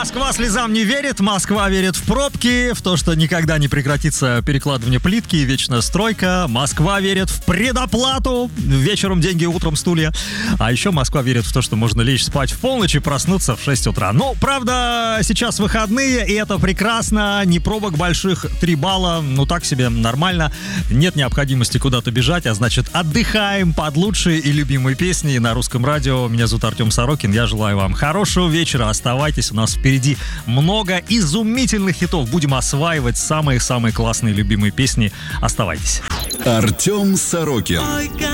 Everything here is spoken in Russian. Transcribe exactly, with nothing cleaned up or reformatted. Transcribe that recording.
Москва слезам не верит, Москва верит в пробки, в то, что никогда не прекратится перекладывание плитки и вечная стройка. Москва верит в предоплату, вечером деньги, утром стулья. А еще Москва верит в то, что можно лечь спать в полночь и проснуться в шесть утра. Ну, правда, сейчас выходные, и это прекрасно. Не пробок больших, три балла, ну так себе, нормально. Нет необходимости куда-то бежать, а значит отдыхаем под лучшие и любимые песни на русском радио. Меня зовут Артем Сорокин, я желаю вам хорошего вечера, оставайтесь, у нас впереди много изумительных хитов. Будем осваивать самые-самые классные любимые песни. Оставайтесь. Артем Сорокин.